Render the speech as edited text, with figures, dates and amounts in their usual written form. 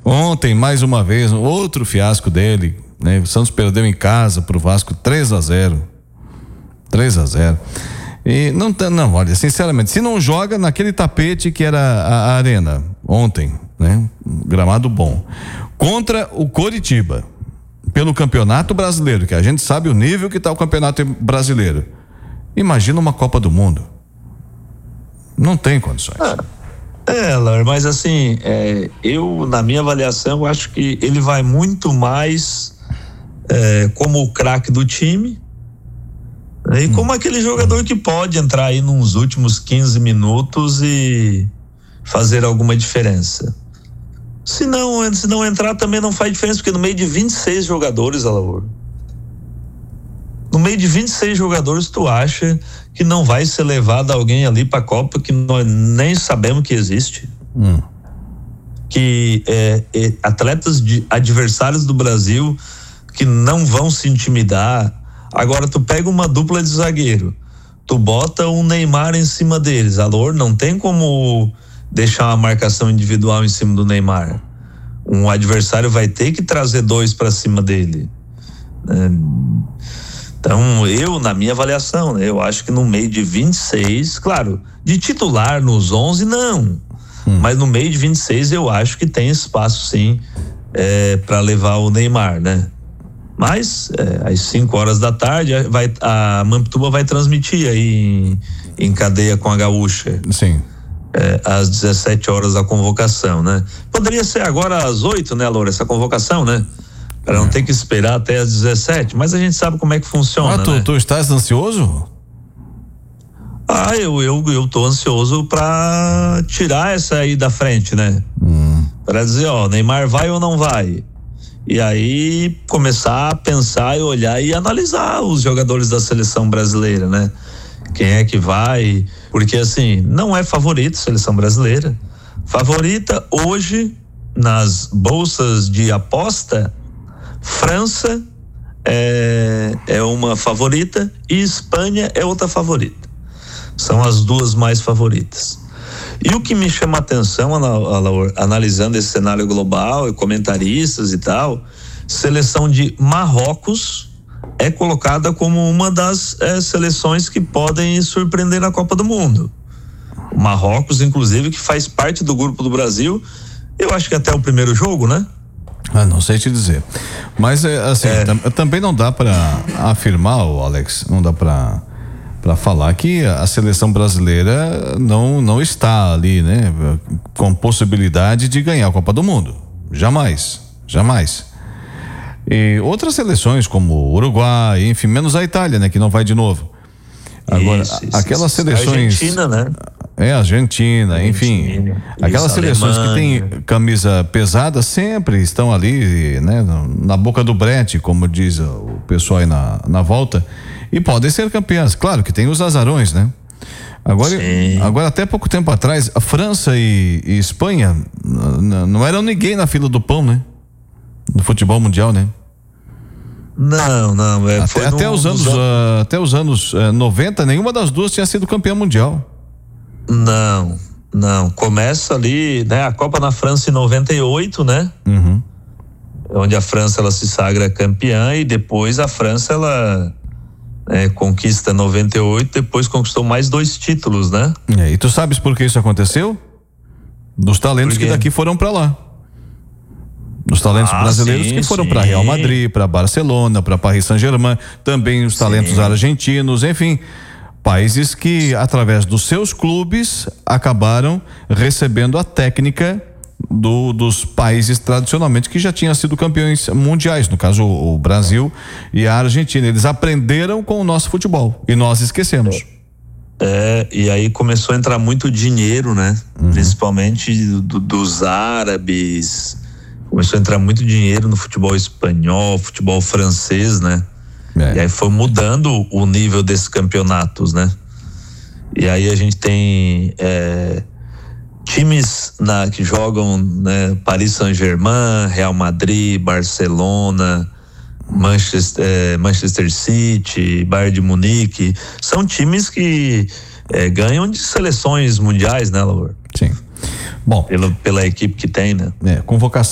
Ontem, mais uma vez, outro fiasco dele, né? O Santos perdeu em casa pro Vasco 3-0. E não, olha, sinceramente, se não joga naquele tapete que era a arena ontem, né? Gramado bom. Contra o Coritiba, pelo Campeonato Brasileiro, que a gente sabe o nível que tá o Campeonato Brasileiro. Imagina uma Copa do Mundo. Não tem condições. Laura, mas assim, eu, na minha avaliação, eu acho que ele vai muito mais como o craque do time, né, e como aquele jogador que pode entrar aí nos últimos 15 minutos e fazer alguma diferença. Se não entrar também não faz diferença, porque no meio de 26 jogadores, Alaor, no meio de 26 jogadores, tu acha que não vai ser levado alguém ali pra Copa que nós nem sabemos que existe? Que atletas adversários do Brasil que não vão se intimidar. Agora tu pega uma dupla de zagueiro, tu bota um Neymar em cima deles, Alaor, não tem como deixar uma marcação individual em cima do Neymar. Um adversário vai ter que trazer dois para cima dele. Então, na minha avaliação, né, eu acho que no meio de 26, claro, de titular nos 11, não. Mas no meio de 26 eu acho que tem espaço sim para levar o Neymar, né? Mas às 5 horas da tarde a Mampituba vai transmitir aí em cadeia com a Gaúcha. Sim. Às 17 horas a convocação, né? Poderia ser agora às 8, né, Laura, essa convocação, né? Para não ter que esperar até às 17, mas a gente sabe como é que funciona, né? Tu estás ansioso? Eu tô ansioso para tirar essa aí da frente, né? Para dizer, Neymar vai ou não vai? E aí começar a pensar e olhar e analisar os jogadores da seleção brasileira, né? Quem é que vai? Porque assim, não é favorito a seleção brasileira. Favorita hoje nas bolsas de aposta, França é uma favorita e Espanha é outra favorita. São as duas mais favoritas. E o que me chama a atenção, analisando esse cenário global e comentaristas e tal, seleção de Marrocos é colocada como uma das seleções que podem surpreender na Copa do Mundo. O Marrocos, inclusive, que faz parte do grupo do Brasil, eu acho que até o primeiro jogo, né? Não sei te dizer, mas assim, também não dá para afirmar, Alex, não dá para falar que a seleção brasileira não está ali, né, com possibilidade de ganhar a Copa do Mundo, jamais. E outras seleções como o Uruguai, enfim, menos a Itália, né, que não vai de novo. Agora, aquelas seleções, Argentina, né? Argentina, enfim, aquelas seleções que têm camisa pesada sempre estão ali, né, na boca do brete, como diz o pessoal aí na volta, e podem ser campeãs. Claro que tem os azarões, né? Agora até pouco tempo atrás, a França e Espanha não eram ninguém na fila do pão, né? No futebol mundial, né? Não. Até os anos 90, nenhuma das duas tinha sido campeã mundial. Não. Começa ali, né? A Copa na França em 98, né? Onde a França ela se sagra campeã e depois a França ela conquista 98, depois conquistou mais 2 títulos, né? E tu sabes por que isso aconteceu? Dos talentos que daqui foram para lá. Dos talentos brasileiros que foram para Real Madrid, para Barcelona, para Paris Saint-Germain, também os talentos argentinos, enfim, países que através dos seus clubes acabaram recebendo a técnica dos países tradicionalmente que já tinham sido campeões mundiais, no caso o Brasil e a Argentina. Eles aprenderam com o nosso futebol e nós esquecemos. E aí começou a entrar muito dinheiro, né? Principalmente dos árabes. Começou a entrar muito dinheiro no futebol espanhol, futebol francês, né? E aí foi mudando o nível desses campeonatos, né? E aí a gente tem times que jogam, né? Paris Saint-Germain, Real Madrid, Barcelona, Manchester City, Bayern de Munique, são times que ganham de seleções mundiais, né, Laura? Sim. Bom, pela equipe que tem, né? Convocação